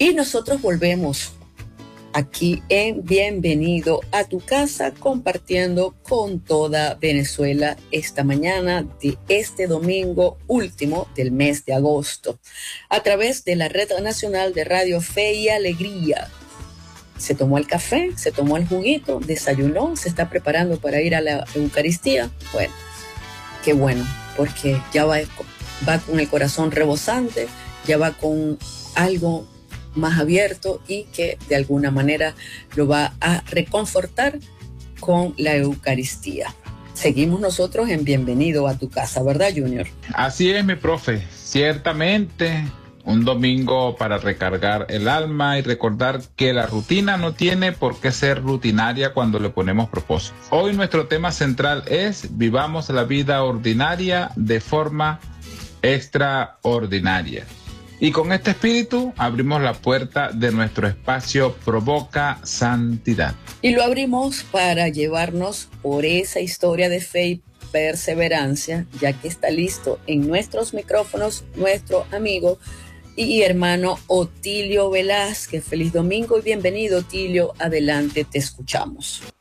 Y nosotros volvemos aquí en Bienvenido a tu casa, compartiendo con toda Venezuela esta mañana de este domingo último del mes de agosto, a través de la Red Nacional de Radio Fe y Alegría. Se tomó el café, se tomó el juguito, desayunó, se está preparando para ir a la Eucaristía. Bueno, qué bueno, porque ya va con el corazón rebosante, ya va con algo más abierto y que de alguna manera lo va a reconfortar con la Eucaristía. Seguimos nosotros en Bienvenido a tu casa, ¿verdad, Junior? Así es, mi profe. Ciertamente, un domingo para recargar el alma y recordar que la rutina no tiene por qué ser rutinaria cuando le ponemos propósito. Hoy nuestro tema central es: vivamos la vida ordinaria de forma extraordinaria. Y con este espíritu abrimos la puerta de nuestro espacio Provoca Santidad. Y lo abrimos para llevarnos por esa historia de fe y perseverancia, ya que está listo en nuestros micrófonos nuestro amigo y hermano Otilio Velázquez. Feliz domingo y bienvenido, Otilio. Adelante, te escuchamos.